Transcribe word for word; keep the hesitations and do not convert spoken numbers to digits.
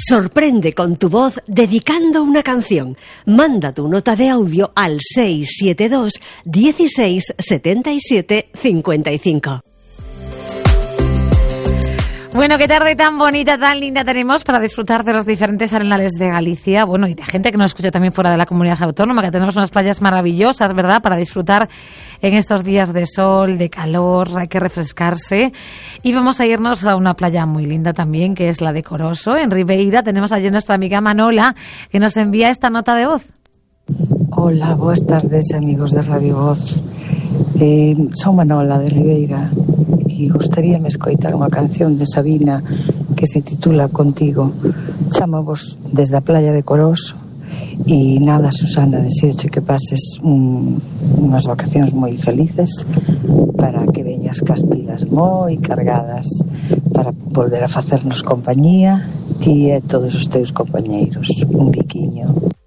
Sorprende con tu voz dedicando una canción. Manda tu nota de audio al seis siete dos, dieciséis, setenta y siete, cincuenta y cinco. Bueno, qué tarde tan bonita, tan linda tenemos para disfrutar de los diferentes arenales de Galicia, bueno, y de gente que nos escucha también fuera de la comunidad autónoma, que tenemos unas playas maravillosas, ¿verdad?, para disfrutar en estos días de sol, de calor, hay que refrescarse. Y vamos a irnos a una playa muy linda también, que es la de Coroso, en Ribeira. Tenemos allí nuestra amiga Manola, que nos envía esta nota de voz. Hola, boas tardes, amigos de Radio Voz. Eh, son Manola de Ribeira e gustaríame escoitar unha canción de Sabina que se titula Contigo. Chámovos desde a playa de Coroso e nada, Susana, deseoche que pases un, unhas vacacións moi felices, para que veñas cas pilas moi cargadas para volver a facernos compañía ti e todos os teus compañeiros. Un biquiño.